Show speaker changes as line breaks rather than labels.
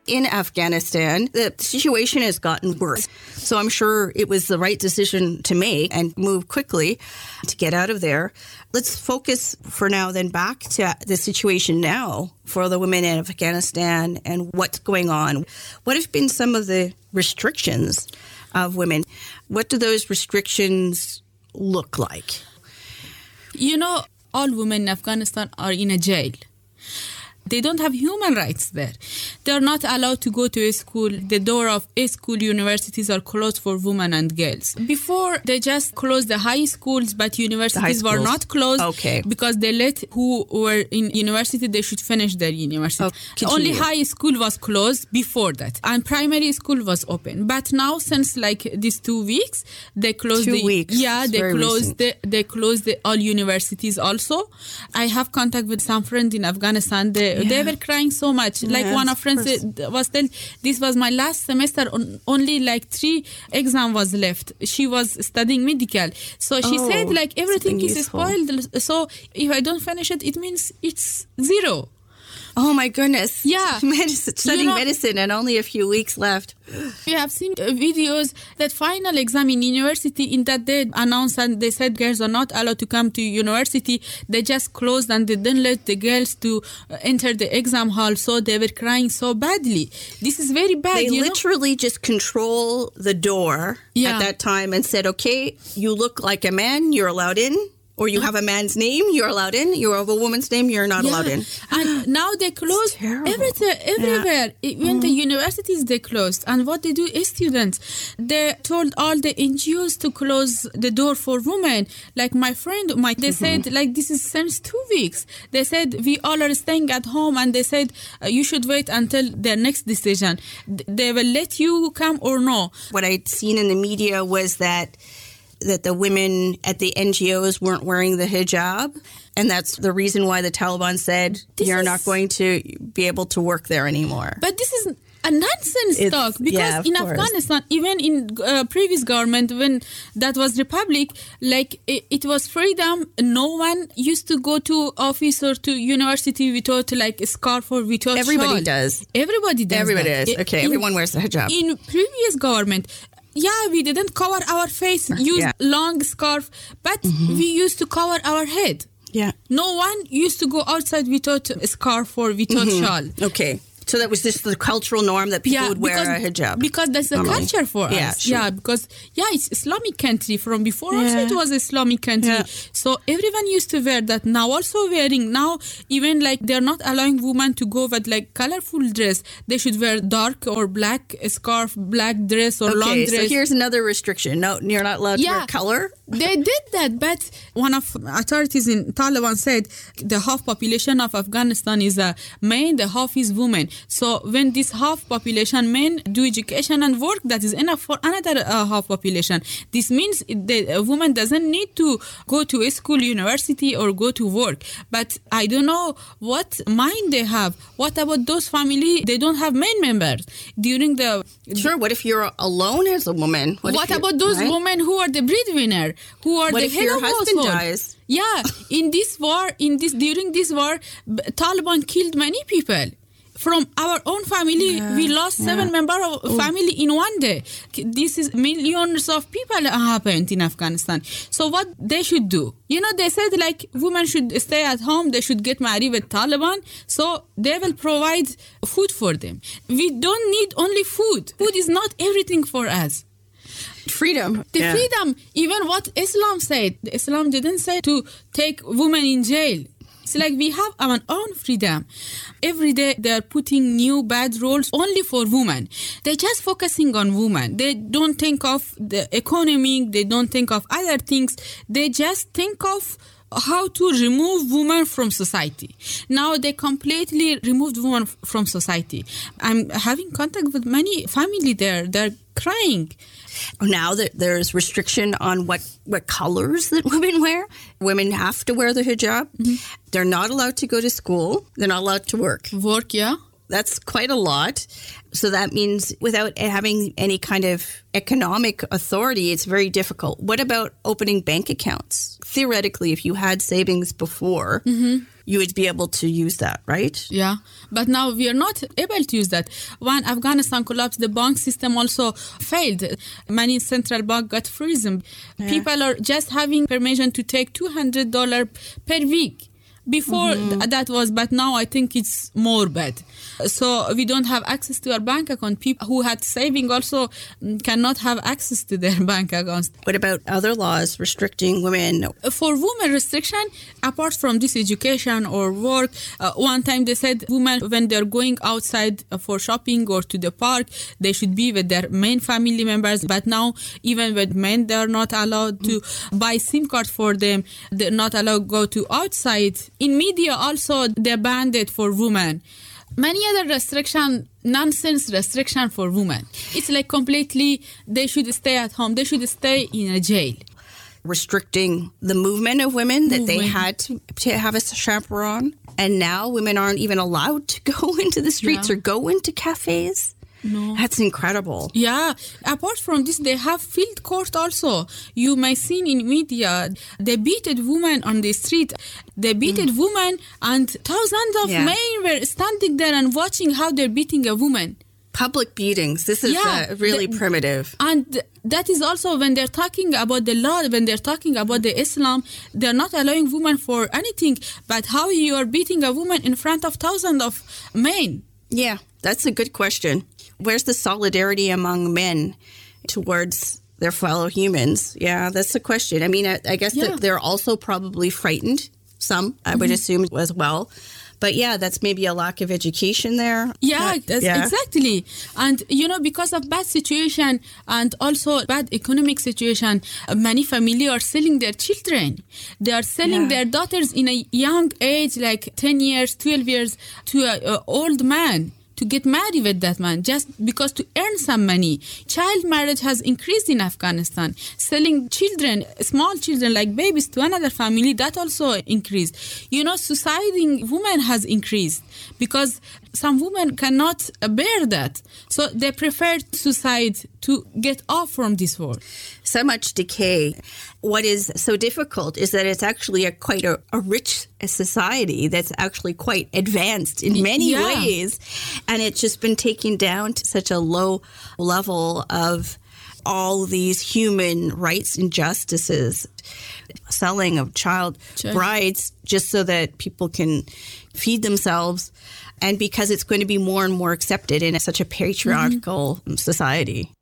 in Afghanistan, the situation has gotten worse. So I'm sure it was the right decision to make and move quickly to get out of there. Let's focus for now then back to the situation now for the women in Afghanistan and what's going on. What have been some of the restrictions of women? What do those restrictions look like?
You know, all women in Afghanistan are in a jail. They don't have human rights there. They're not allowed to go to a school. The door of a school universities are closed for women and girls. Before, they just closed the high schools, but universities were not closed because they let who were in university, they should finish their university. Only high school was closed before that. And primary school was open. But now, since like these 2 weeks, they closed they closed all universities also. I have contact with some friends in Afghanistan. They were crying so much. Like one of friends was telling, this was my last semester, only like 3 exams was left. She was studying medical. So she said like everything is spoiled. So if I don't finish it, it means it's 0.
Oh my goodness.
Yeah.
Studying medicine and only a few weeks left.
We have seen videos that final exam in university in that they announced and they said girls are not allowed to come to university. They just closed and they didn't let the girls to enter the exam hall. So they were crying so badly. This is very bad.
They literally just control the door at that time and said, okay, you look like a man, you're allowed in. Or you have a man's name, you're allowed in. You have a woman's name, you're not allowed in.
And now they close everywhere. Even the universities, they closed. And what they do is students. They told all the NGOs to close the door for women. Like my friend, they said, like, this is since 2 weeks. They said, we all are staying at home. And they said, you should wait until their next decision. They will let you come or no.
What I'd seen in the media was that the women at the NGOs weren't wearing the hijab. And that's the reason why the Taliban said you're not going to be able to work there anymore.
But this is a nonsense talk. Because in Afghanistan, even in previous government, when that was republic, like it was freedom. No one used to go to office or to university without like a scarf or without
Everybody
shawl.
does.
Everybody does.
Everybody does. Okay, everyone wears the hijab.
In previous government, we didn't cover our face, use long scarf, but we used to cover our head.
Yeah.
No one used to go outside without a scarf or without shawl.
Okay. So that was just the cultural norm that people would wear a hijab.
Because that's the culture for us.
Sure.
Yeah, because it's Islamic country. From before also it was Islamic country. Yeah. So everyone used to wear that. Now also wearing. Now even like they're not allowing women to go with like colorful dress. They should wear dark or black scarf, black dress or long dress.
So here's another restriction. No, you're not allowed to wear color.
They did that, but one of authorities in Taliban said the half population of Afghanistan is men, the half is women. So when this half population men do education and work, that is enough for another half population. This means the woman doesn't need to go to a school, university, or go to work. But I don't know what mind they have. What about those families? They don't have men members during the.
Sure. What if you're alone as a woman?
What about those women who are the breadwinner, who are the head of household?
What if your husband dies?
Yeah, during this war, Taliban killed many people. From our own family, we lost 7 members of family in one day. This is millions of people happened in Afghanistan. So what they should do? They said like women should stay at home. They should get married with Taliban. So they will provide food for them. We don't need only food. Food is not everything for us.
Freedom.
Freedom. Even what Islam said. Islam didn't say to take women in jail. It's like we have our own freedom. Every day they are putting new bad rules only for women. They're just focusing on women. They don't think of the economy. They don't think of other things. They just think of how to remove women from society. Now they completely removed women from society. I'm having contact with many family there. They're crying.
Now that there's restriction on what colors that women wear. Women have to wear the hijab. They're not allowed to go to school. They're not allowed to work. That's quite a lot. So that means without having any kind of economic authority, it's very difficult. What about opening bank accounts? Theoretically, if you had savings before, you would be able to use that, right?
Yeah, but now we are not able to use that. When Afghanistan collapsed, the bank system also failed. Many central banks got frozen. Yeah. People are just having permission to take $200 per week. Before that was, but now I think it's more bad. So we don't have access to our bank account. People who had saving also cannot have access to their bank accounts.
What about other laws restricting women?
For women restriction, apart from this education or work, one time they said women, when they're going outside for shopping or to the park, they should be with their main family members. But now, even with men, they're not allowed to buy SIM cards for them. They're not allowed to go to outside. In media also, they banned it for women. Many other nonsense restriction for women. It's like completely, they should stay at home. They should stay in a jail.
Restricting the movement of women, that they had to have a chaperone. And now women aren't even allowed to go into the streets or go into cafes.
No.
That's incredible.
Yeah. Apart from this, they have field court also. You may see in media, they beated women on the street. They beated women, and thousands of men were standing there and watching how they're beating a woman.
Public beatings. This is really primitive.
And that is also when they're talking about the law, when they're talking about the Islam, they're not allowing women for anything. But how you are beating a woman in front of thousands of men?
Yeah, that's a good question. Where's the solidarity among men towards their fellow humans? Yeah, that's the question. I mean, I guess that they're also probably frightened. Some, I would assume as well. But yeah, that's maybe a lack of education there.
Yeah, exactly. And, because of bad situation and also bad economic situation, many families are selling their children. They are selling their daughters in a young age, like 10 years, 12 years, to an old man, to get married with that man, just because to earn some money. Child marriage has increased in Afghanistan. Selling children, small children like babies to another family, that also increased. Suiciding women has increased because some women cannot bear that. So they prefer suicide to get off from this world.
So much decay. What is so difficult is that it's actually quite a rich society that's actually quite advanced in many ways. And it's just been taken down to such a low level of all these human rights injustices. Selling of child brides just so that people can feed themselves. And because it's going to be more and more accepted in such a patriarchal society.